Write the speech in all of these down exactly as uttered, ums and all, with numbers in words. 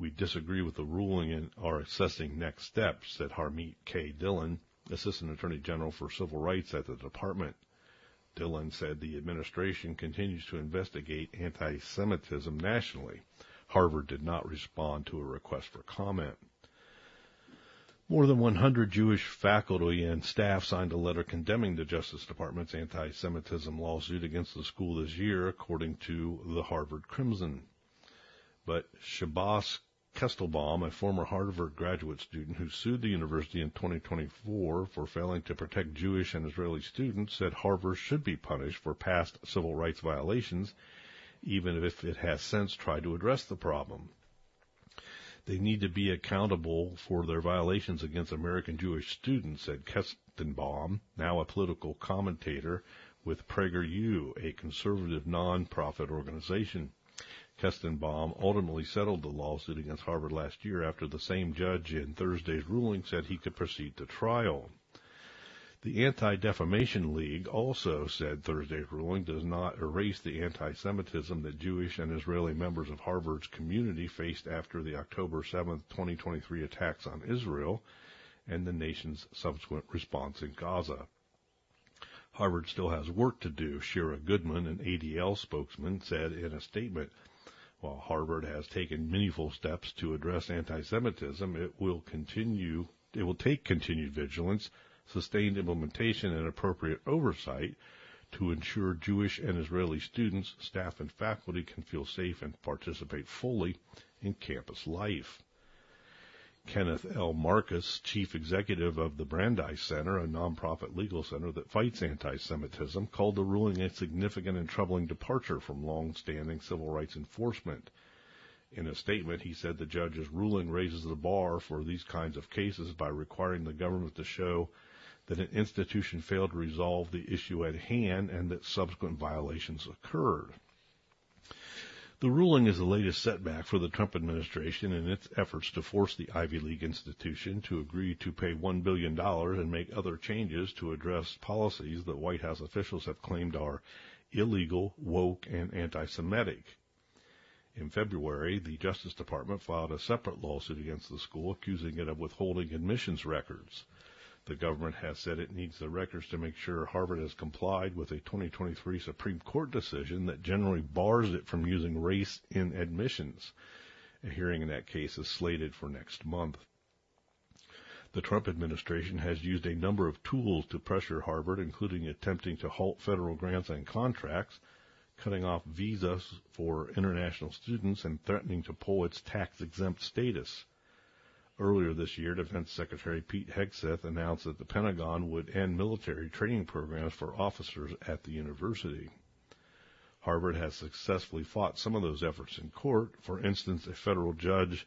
We disagree with the ruling and are assessing next steps, said Harmeet K. Dillon, Assistant Attorney General for Civil Rights at the department. Dillon said the administration continues to investigate anti-Semitism nationally. Harvard did not respond to a request for comment. More than one hundred Jewish faculty and staff signed a letter condemning the Justice Department's anti-Semitism lawsuit against the school this year, according to the Harvard Crimson. But Shabbos Kestelbaum, a former Harvard graduate student who sued the university in twenty twenty-four for failing to protect Jewish and Israeli students, said Harvard should be punished for past civil rights violations, even if it has since tried to address the problem. They need to be accountable for their violations against American Jewish students, said Kestenbaum, now a political commentator with PragerU, a conservative non-profit organization. Kestenbaum ultimately settled the lawsuit against Harvard last year after the same judge in Thursday's ruling said he could proceed to trial. The Anti-Defamation League also said Thursday's ruling does not erase the anti-Semitism that Jewish and Israeli members of Harvard's community faced after the October seventh, twenty twenty-three attacks on Israel and the nation's subsequent response in Gaza. Harvard still has work to do, Shira Goodman, an A D L spokesman, said in a statement. While Harvard has taken meaningful steps to address anti-Semitism, it will continue, it will take continued vigilance, sustained implementation, and appropriate oversight to ensure Jewish and Israeli students, staff, and faculty can feel safe and participate fully in campus life. Kenneth L. Marcus, chief executive of the Brandeis Center, a nonprofit legal center that fights anti-Semitism, called the ruling a significant and troubling departure from long-standing civil rights enforcement. In a statement, he said the judge's ruling raises the bar for these kinds of cases by requiring the government to show that an institution failed to resolve the issue at hand and that subsequent violations occurred. The ruling is the latest setback for the Trump administration in its efforts to force the Ivy League institution to agree to pay one billion dollars and make other changes to address policies that White House officials have claimed are illegal, woke, and anti-Semitic. In February, the Justice Department filed a separate lawsuit against the school, accusing it of withholding admissions records. The government has said it needs the records to make sure Harvard has complied with a twenty twenty-three Supreme Court decision that generally bars it from using race in admissions. A hearing in that case is slated for next month. The Trump administration has used a number of tools to pressure Harvard, including attempting to halt federal grants and contracts, cutting off visas for international students, and threatening to pull its tax-exempt status. Earlier this year, Defense Secretary Pete Hegseth announced that the Pentagon would end military training programs for officers at the university. Harvard has successfully fought some of those efforts in court. For instance, a federal judge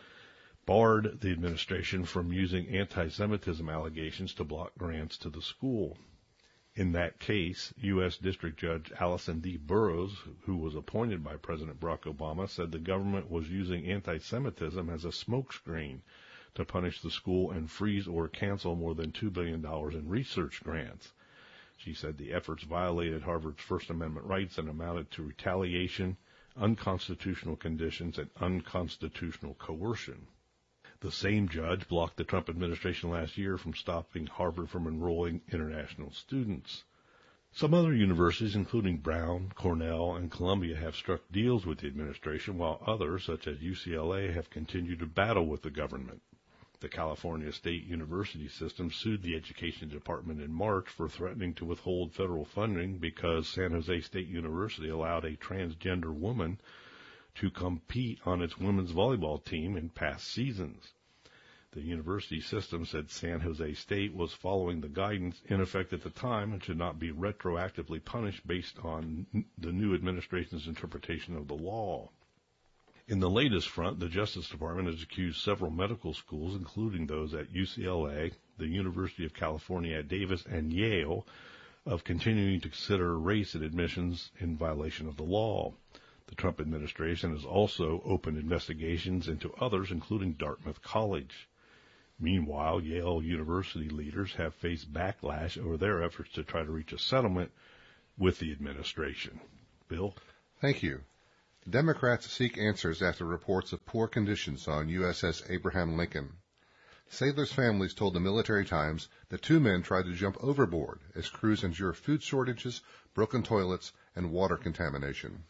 barred the administration from using anti-Semitism allegations to block grants to the school. In that case, U S District Judge Allison D. Burroughs, who was appointed by President Barack Obama, said the government was using anti-Semitism as a smokescreen to punish the school and freeze or cancel more than two billion dollars in research grants. She said the efforts violated Harvard's First Amendment rights and amounted to retaliation, unconstitutional conditions, and unconstitutional coercion. The same judge blocked the Trump administration last year from stopping Harvard from enrolling international students. Some other universities, including Brown, Cornell, and Columbia, have struck deals with the administration, while others, such as U C L A, have continued to battle with the government. The California State University system sued the Education Department in March for threatening to withhold federal funding because San Jose State University allowed a transgender woman to compete on its women's volleyball team in past seasons. The university system said San Jose State was following the guidance in effect at the time and should not be retroactively punished based on the new administration's interpretation of the law. In the latest front, the Justice Department has accused several medical schools, including those at U C L A, the University of California at Davis, and Yale, of continuing to consider race in admissions in violation of the law. The Trump administration has also opened investigations into others, including Dartmouth College. Meanwhile, Yale University leaders have faced backlash over their efforts to try to reach a settlement with the administration. Bill? Thank you. Democrats seek answers after reports of poor conditions on U S S Abraham Lincoln. Sailors' families told the Military Times that two men tried to jump overboard as crews endure food shortages, broken toilets, and water contamination.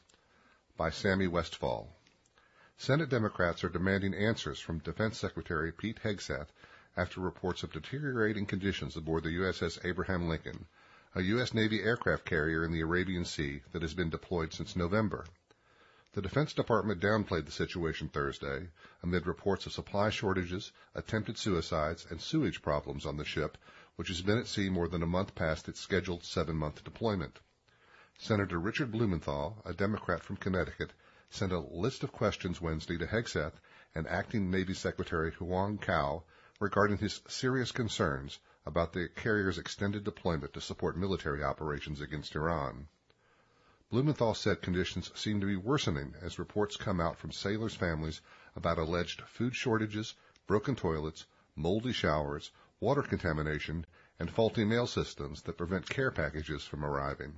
By Sammy Westfall. Senate Democrats are demanding answers from Defense Secretary Pete Hegseth after reports of deteriorating conditions aboard the U S S Abraham Lincoln, a U S Navy aircraft carrier in the Arabian Sea that has been deployed since November. The Defense Department downplayed the situation Thursday amid reports of supply shortages, attempted suicides, and sewage problems on the ship, which has been at sea more than a month past its scheduled seven-month deployment. Senator Richard Blumenthal, a Democrat from Connecticut, sent a list of questions Wednesday to Hegseth and Acting Navy Secretary Huang Cao regarding his serious concerns about the carrier's extended deployment to support military operations against Iran. Blumenthal said conditions seem to be worsening as reports come out from sailors' families about alleged food shortages, broken toilets, moldy showers, water contamination, and faulty mail systems that prevent care packages from arriving.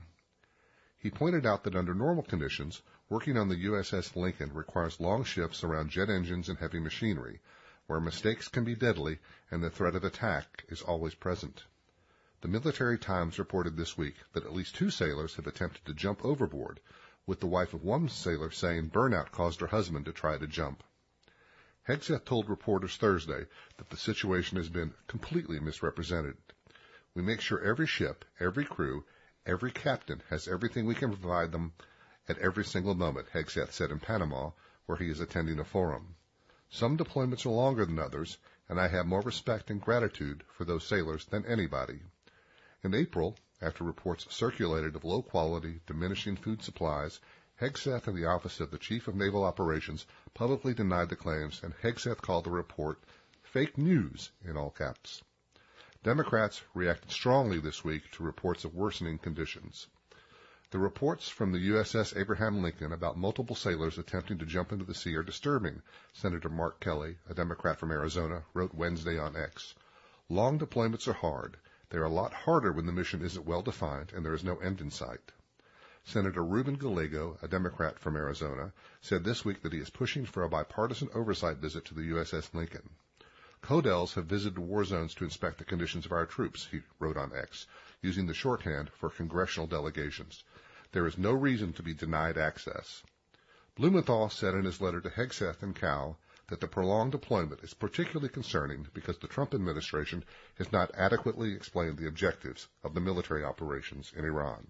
He pointed out that under normal conditions, working on the U S S Lincoln requires long shifts around jet engines and heavy machinery, where mistakes can be deadly and the threat of attack is always present. The Military Times reported this week that at least two sailors have attempted to jump overboard, with the wife of one sailor saying burnout caused her husband to try to jump. Hegseth told reporters Thursday that the situation has been completely misrepresented. We make sure every ship, every crew, every captain has everything we can provide them at every single moment, Hegseth said in Panama, where he is attending a forum. Some deployments are longer than others, and I have more respect and gratitude for those sailors than anybody. In April, after reports circulated of low-quality, diminishing food supplies, Hegseth and the Office of the Chief of Naval Operations publicly denied the claims, and Hegseth called the report fake news in all caps. Democrats reacted strongly this week to reports of worsening conditions. The reports from the U S S Abraham Lincoln about multiple sailors attempting to jump into the sea are disturbing, Senator Mark Kelly, a Democrat from Arizona, wrote Wednesday on X. Long deployments are hard. They are a lot harder when the mission isn't well defined and there is no end in sight. Senator Ruben Gallego, a Democrat from Arizona, said this week that he is pushing for a bipartisan oversight visit to the U S S Lincoln. Codels have visited war zones to inspect the conditions of our troops, he wrote on X, using the shorthand for congressional delegations. There is no reason to be denied access. Blumenthal said in his letter to Hegseth and Cao that the prolonged deployment is particularly concerning because the Trump administration has not adequately explained the objectives of the military operations in Iran.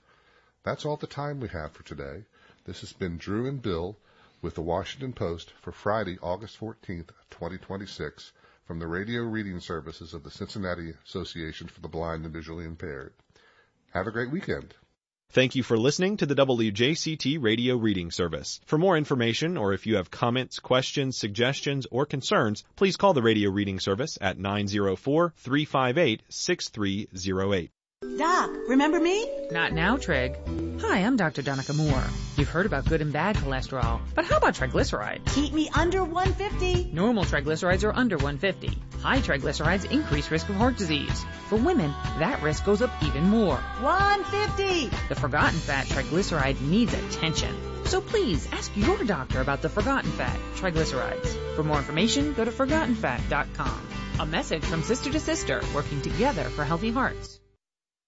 That's all the time we have for today. This has been Drew and Bill with the Washington Post for Friday, August fourteenth, twenty twenty-six, from the radio reading services of the Cincinnati Association for the Blind and Visually Impaired. Have a great weekend. Thank you for listening to the W J C T Radio Reading Service. For more information, or if you have comments, questions, suggestions, or concerns, please call the Radio Reading Service at nine zero four, three five eight, six three zero eight. Doc, remember me? Not now, Trig. Hi, I'm Doctor Donica Moore. You've heard about good and bad cholesterol, but how about triglycerides? Keep me under one fifty. Normal triglycerides are under one fifty. High triglycerides increase risk of heart disease. For women, that risk goes up even more. one fifty. The forgotten fat triglyceride needs attention. So please ask your doctor about the forgotten fat triglycerides. For more information, go to forgotten fat dot com. A message from Sister to Sister, working together for healthy hearts.